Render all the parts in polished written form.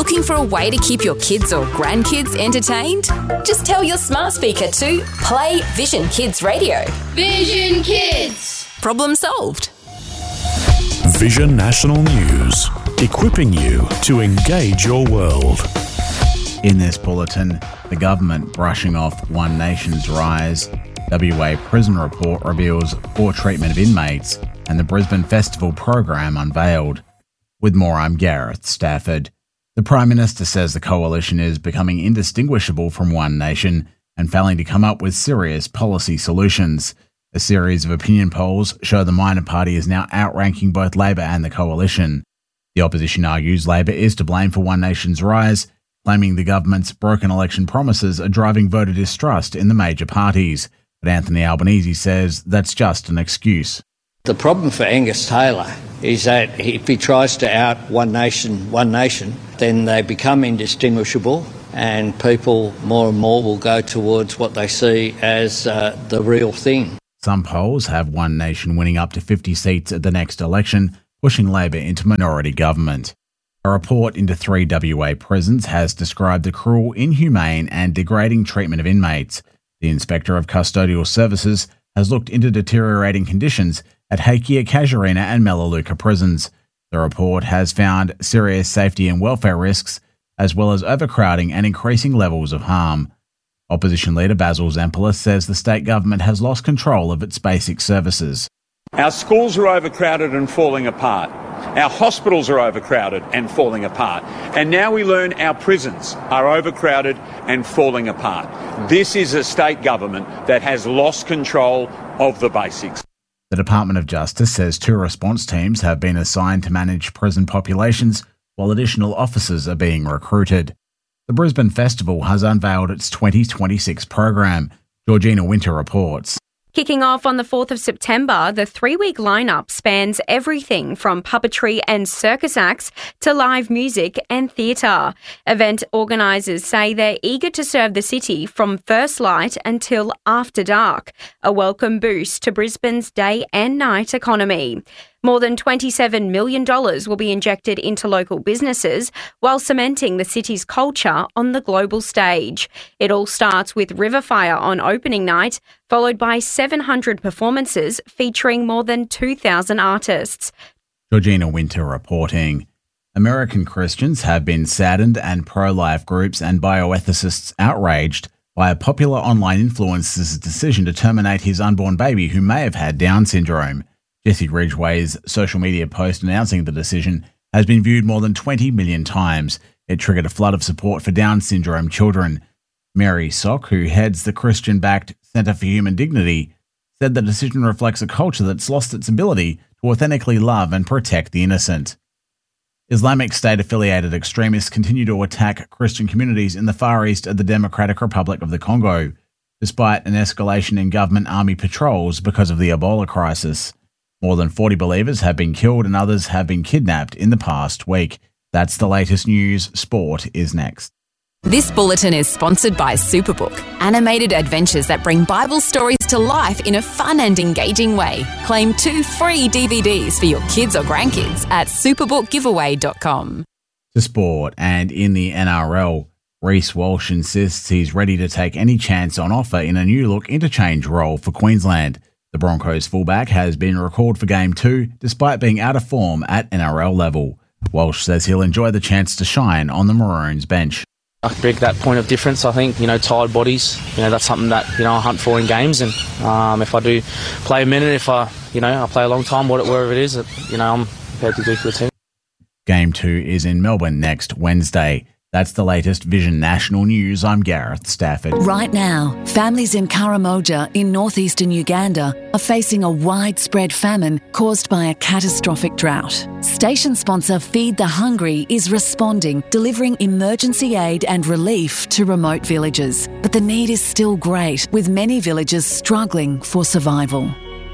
Looking for a way to keep your kids or grandkids entertained? Just tell your smart speaker to play Vision Kids Radio. Vision Kids! Problem solved. Vision National News, equipping you to engage your world. In this bulletin, the government brushing off One Nation's rise, WA Prison Report reveals poor treatment of inmates, and the Brisbane Festival program unveiled. With more, I'm Gareth Stafford. The Prime Minister says the coalition is becoming indistinguishable from One Nation and failing to come up with serious policy solutions. A series of opinion polls show the minor party is now outranking both Labor and the coalition. The opposition argues Labor is to blame for One Nation's rise, claiming the government's broken election promises are driving voter distrust in the major parties. But Anthony Albanese says that's just an excuse. The problem for Angus Taylor is that if he tries to out One Nation, then they become indistinguishable and people more and more will go towards what they see as the real thing. Some polls have One Nation winning up to 50 seats at the next election, pushing Labor into minority government. A report into 3 WA prisons has described the cruel, inhumane and degrading treatment of inmates. The Inspector of Custodial Services has looked into deteriorating conditions at Hakea, Casuarina and Melaleuca prisons. The report has found serious safety and welfare risks, as well as overcrowding and increasing levels of harm. Opposition leader Basil Zempilas says the state government has lost control of its basic services. Our schools are overcrowded and falling apart. Our hospitals are overcrowded and falling apart. And now we learn our prisons are overcrowded and falling apart. This is a state government that has lost control of the basics. The Department of Justice says 2 response teams have been assigned to manage prison populations, while additional officers are being recruited. The Brisbane Festival has unveiled its 2026 program. Georgina Winter reports. Kicking off on the 4th of September, the 3-week lineup spans everything from puppetry and circus acts to live music and theatre. Event organisers say they're eager to serve the city from first light until after dark, a welcome boost to Brisbane's day and night economy. More than $27 million will be injected into local businesses while cementing the city's culture on the global stage. It all starts with Riverfire on opening night, followed by 700 performances featuring more than 2,000 artists. Georgina Winter reporting. American Christians have been saddened and pro-life groups and bioethicists outraged by a popular online influencer's decision to terminate his unborn baby who may have had Down syndrome. Jesse Ridgway's social media post announcing the decision has been viewed more than 20 million times. It triggered a flood of support for Down syndrome children. Mary Sock, who heads the Christian-backed Centre for Human Dignity, said the decision reflects a culture that's lost its ability to authentically love and protect the innocent. Islamic State-affiliated extremists continue to attack Christian communities in the Far East of the Democratic Republic of the Congo, despite an escalation in government army patrols because of the Ebola crisis. More than 40 believers have been killed and others have been kidnapped in the past week. That's the latest news. Sport is next. This bulletin is sponsored by Superbook, animated adventures that bring Bible stories to life in a fun and engaging way. Claim 2 free DVDs for your kids or grandkids at superbookgiveaway.com. To sport, and in the NRL, Reece Walsh insists he's ready to take any chance on offer in a new-look interchange role for Queensland. The Broncos fullback has been recalled for Game 2 despite being out of form at NRL level. Walsh says he'll enjoy the chance to shine on the Maroons bench. I can break that point of difference. I think, tired bodies, that's something that, I hunt for in games. And if I do play a minute, if I play a long time, wherever it is, I'm prepared to do for the team. Game 2 is in Melbourne next Wednesday. That's the latest Vision National News. I'm Gareth Stafford. Right now, families in Karamoja in northeastern Uganda are facing a widespread famine caused by a catastrophic drought. Station sponsor Feed the Hungry is responding, delivering emergency aid and relief to remote villages. But the need is still great, with many villages struggling for survival.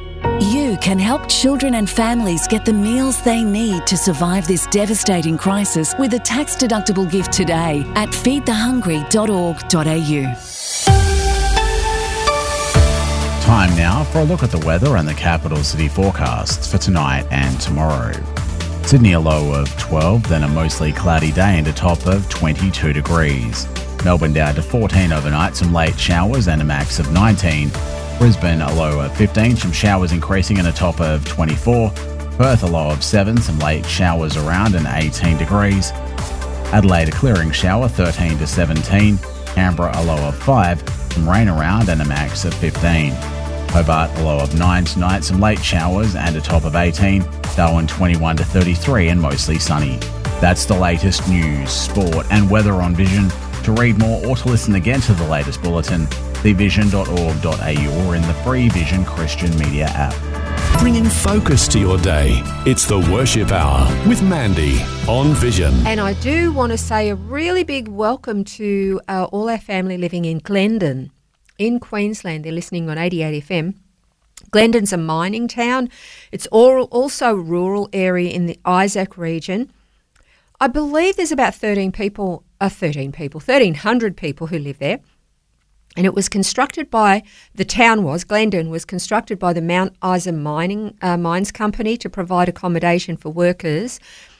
You can help children and families get the meals they need to survive this devastating crisis with a tax-deductible gift today at feedthehungry.org.au. Time now for a look at the weather and the capital city forecasts for tonight and tomorrow. Sydney a low of 12, then a mostly cloudy day and a top of 22 degrees. Melbourne down to 14 overnight, some late showers and a max of 19. Brisbane a low of 15, some showers increasing and a top of 24. Perth a low of 7, some late showers around and 18 degrees. Adelaide a clearing shower, 13 to 17. Canberra a low of 5, some rain around and a max of 15. Hobart a low of 9 tonight, some late showers and a top of 18. Darwin 21 to 33 and mostly sunny. That's the latest news, sport and weather on Vision. To read more or to listen again to the latest bulletin, see vision.org.au or in the free Vision Christian Media app. Bringing focus to your day. It's the Worship Hour with Mandy on Vision. And I do want to say a really big welcome to all our family living in Glendon in Queensland. They're listening on 88 FM. Glendon's a mining town. It's also a rural area in the Isaac region. I believe there's about 1,300 people who live there. And it was constructed by, Glendon was constructed by the Mount Isa Mines Company to provide accommodation for workers